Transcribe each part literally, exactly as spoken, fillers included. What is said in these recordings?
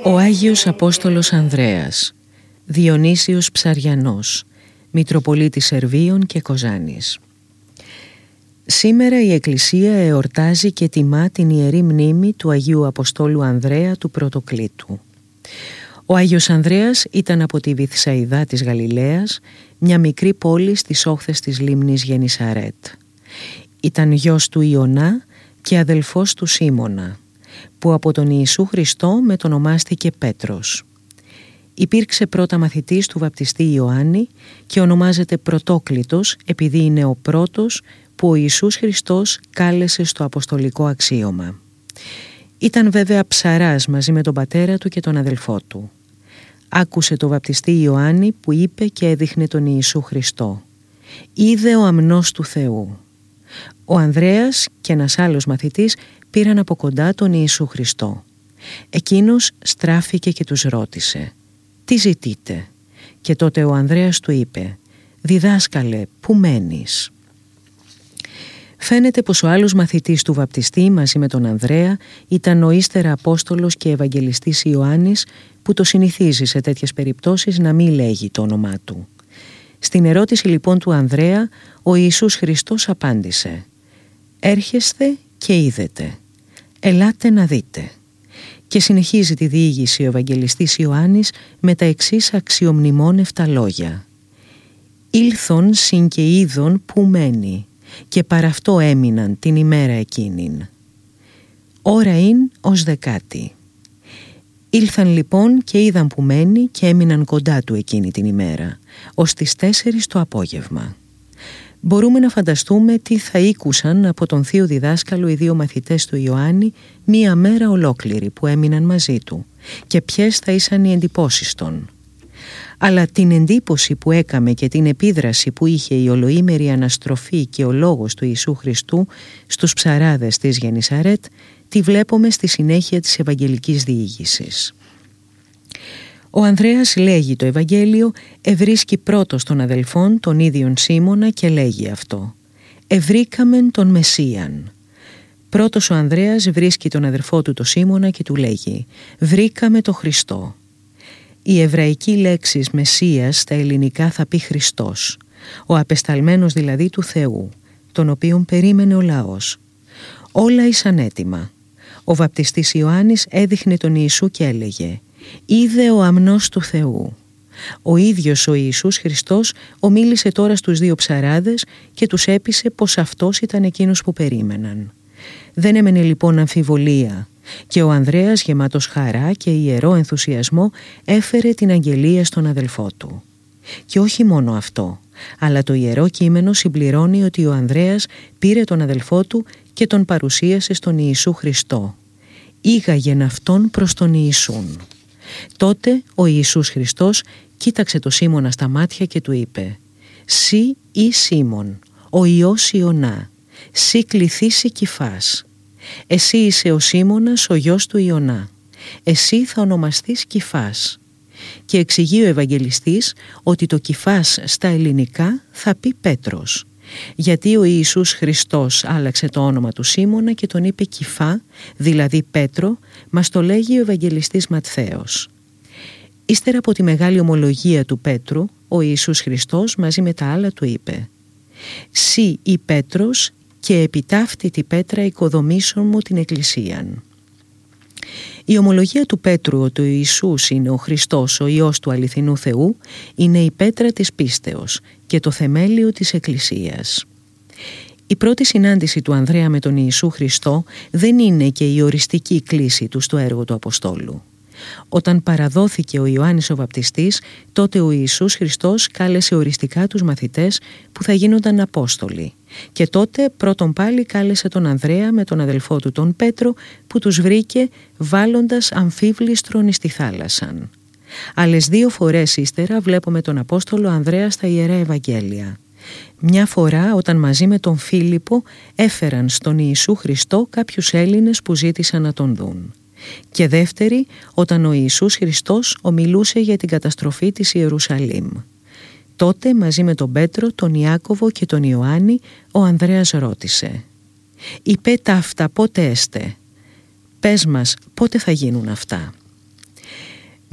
Ο Άγιος Απόστολος Ανδρέας, Διονύσιος Ψαριανός, Μητροπολίτης Σερβίων και Κοζάνης. Σήμερα η Εκκλησία εορτάζει και τιμά την ιερή μνήμη του Αγίου Αποστόλου Ανδρέα του Πρωτοκλήτου. Ο Άγιος Ανδρέας ήταν από τη Βηθσαϊδά της Γαλιλαίας, μια μικρή πόλη στις όχθες της λίμνης Γενισαρέτ. Ήταν γιος του Ιωνά και αδελφός του Σίμωνα, που από τον Ιησού Χριστό μετονομάστηκε Πέτρος. Υπήρξε πρώτα μαθητής του βαπτιστή Ιωάννη και ονομάζεται Πρωτόκλητος επειδή είναι ο πρώτος που ο Ιησούς Χριστός κάλεσε στο αποστολικό αξίωμα. Ήταν βέβαια ψαράς μαζί με τον πατέρα του και τον αδελφό του. Άκουσε το βαπτιστή Ιωάννη που είπε και έδειχνε τον Ιησού Χριστό. Είδε ο αμνός του Θεού. Ο Ανδρέας και ένας άλλος μαθητής πήραν από κοντά τον Ιησού Χριστό. Εκείνος στράφηκε και τους ρώτησε «Τι ζητείτε?» Και τότε ο Ανδρέας του είπε «Διδάσκαλε, πού μένεις?» Φαίνεται πως ο άλλος μαθητής του βαπτιστή μαζί με τον Ανδρέα ήταν ο ύστερα Απόστολος και Ευαγγελιστής Ιωάννης, που το συνηθίζει σε τέτοιες περιπτώσεις να μην λέγει το όνομά του. Στην ερώτηση λοιπόν του Ανδρέα, ο Ιησούς Χριστός απάντησε «Έρχεστε και είδετε, ελάτε να δείτε». Και συνεχίζει τη διήγηση ο Ευαγγελιστής Ιωάννης με τα εξής αξιομνημόνευτα λόγια. «Ήλθον συν και είδον που μένει, και παρ' αυτό έμειναν την ημέρα εκείνην. Ώρα ειν ως δεκάτη. Ήλθαν λοιπόν και είδαν που μένει και έμειναν κοντά του εκείνη την ημέρα, ως τις τέσσερις το απόγευμα». Μπορούμε να φανταστούμε τι θα ήκουσαν από τον θείο διδάσκαλο οι δύο μαθητές του Ιωάννη μία μέρα ολόκληρη που έμειναν μαζί του και ποιες θα ήσαν οι εντυπώσεις των. Αλλά την εντύπωση που έκαμε και την επίδραση που είχε η ολοήμερη αναστροφή και ο λόγος του Ιησού Χριστού στους ψαράδες της Γενισαρέτ τη βλέπουμε στη συνέχεια της Ευαγγελικής διήγησης. Ο Ανδρέας, λέγει το Ευαγγέλιο, ευρίσκει πρώτος τον αδελφόν, τον ίδιον Σίμωνα, και λέγει αυτό «Ευρήκαμεν τον Μεσσίαν». Πρώτος ο Ανδρέας βρίσκει τον αδελφό του τον Σίμωνα και του λέγει «Βρήκαμε το Χριστό». Η εβραϊκή λέξη Μεσσίας στα ελληνικά θα πει Χριστός, ο απεσταλμένος δηλαδή του Θεού, τον οποίον περίμενε ο λαός. Όλα ήσαν έτοιμα. Ο βαπτιστής Ιωάννης έδειχνε τον Ιησού και έλεγε «Είδε ο αμνός του Θεού». Ο ίδιος ο Ιησούς Χριστός ομίλησε τώρα στους δύο ψαράδες και τους έπεισε πως αυτός ήταν εκείνος που περίμεναν. Δεν έμενε λοιπόν αμφιβολία και ο Ανδρέας, γεμάτος χαρά και ιερό ενθουσιασμό, έφερε την αγγελία στον αδελφό του. Και όχι μόνο αυτό, αλλά το Ιερό Κείμενο συμπληρώνει ότι ο Ανδρέας πήρε τον αδελφό του και τον παρουσίασε στον Ιησού Χριστό. Ήγαγεν αυτόν προς τον Ιησούν. Τότε ο Ιησούς Χριστός κοίταξε το Σίμωνα στα μάτια και του είπε «Σύ ή Σίμων, ο Υιός Ιωνά, σύ κληθήσι Κηφάς. Εσύ είσαι ο Σίμωνας, ο γιος του Ιωνά. Εσύ θα ονομαστείς Κηφάς». Και εξηγεί ο Ευαγγελιστής ότι το Κηφάς στα ελληνικά θα πει Πέτρος, γιατί ο Ιησούς Χριστός άλλαξε το όνομα του Σίμωνα και τον είπε Κηφά, δηλαδή Πέτρο, μας το λέγει ο Ευαγγελιστής Ματθαίος. Ύστερα από τη μεγάλη ομολογία του Πέτρου, ο Ιησούς Χριστός μαζί με τα άλλα του είπε «Σύ η Πέτρος και επί ταύτη τη πέτρα οικοδομήσον μου την εκκλησίαν». Η ομολογία του Πέτρου ότι ο Ιησούς είναι ο Χριστός, ο Υιός του αληθινού Θεού, είναι η πέτρα της πίστεως και το θεμέλιο της Εκκλησίας. Η πρώτη συνάντηση του Ανδρέα με τον Ιησού Χριστό δεν είναι και η οριστική κλίση του στο έργο του Αποστόλου. Όταν παραδόθηκε ο Ιωάννης ο Βαπτιστής, τότε ο Ιησούς Χριστός κάλεσε οριστικά τους μαθητές που θα γίνονταν Απόστολοι. Και τότε πρώτον πάλι κάλεσε τον Ανδρέα με τον αδελφό του τον Πέτρο, που τους βρήκε βάλλοντας αμφίβληστρον εις τη θάλασσαν. Άλλες δύο φορές ύστερα βλέπουμε τον Απόστολο Ανδρέα στα Ιερά Ευαγγέλια. Μια φορά όταν μαζί με τον Φίλιππο έφεραν στον Ιησού Χριστό κάποιους Έλληνες που ζήτησαν να τον δουν. Και δεύτερη όταν ο Ιησούς Χριστός ομιλούσε για την καταστροφή της Ιερουσαλήμ. Τότε μαζί με τον Πέτρο, τον Ιάκωβο και τον Ιωάννη ο Ανδρέας ρώτησε «Υπέ τα αυτά πότε έστε, πες μας πότε θα γίνουν αυτά».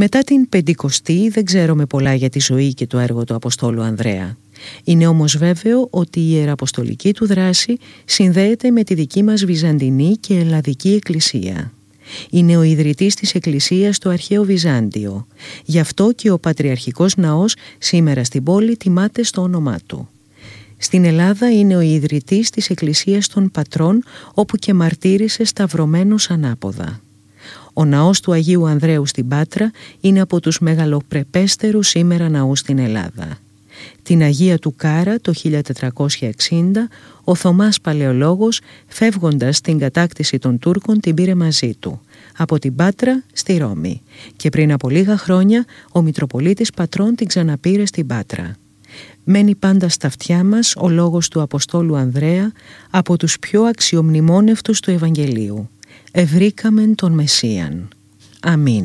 Μετά την Πεντηκοστή δεν ξέρουμε πολλά για τη ζωή και το έργο του Αποστόλου Ανδρέα. Είναι όμως βέβαιο ότι η ιεραποστολική του δράση συνδέεται με τη δική μας Βυζαντινή και Ελλαδική Εκκλησία. Είναι ο ιδρυτής της Εκκλησίας στο αρχαίο Βυζάντιο. Γι' αυτό και ο Πατριαρχικός Ναός σήμερα στην πόλη τιμάται στο όνομά του. Στην Ελλάδα είναι ο ιδρυτής της Εκκλησίας των Πατρών, όπου και μαρτύρησε σταυρωμένος ανάποδα. Ο ναός του Αγίου Ανδρέου στην Πάτρα είναι από τους μεγαλοπρεπέστερους σήμερα ναούς στην Ελλάδα. Την Αγία του Κάρα το χίλια τετρακόσια εξήντα ο Θωμάς Παλαιολόγος, φεύγοντας στην κατάκτηση των Τούρκων, την πήρε μαζί του από την Πάτρα στη Ρώμη και πριν από λίγα χρόνια ο Μητροπολίτης Πατρών την ξαναπήρε στην Πάτρα. Μένει πάντα στα αυτιά μας ο λόγος του Αποστόλου Ανδρέα, από τους πιο αξιομνημόνευτους του Ευαγγελίου. Ευρήκαμεν τον Μεσσίαν. Αμήν.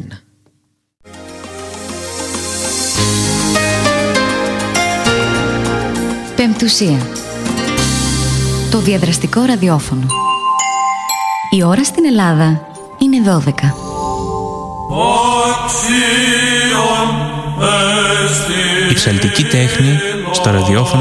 Πεμπτουσία. Το διαδραστικό ραδιόφωνο. Η ώρα στην Ελλάδα είναι δώδεκα. Η ψαλτική τέχνη στο ραδιόφωνο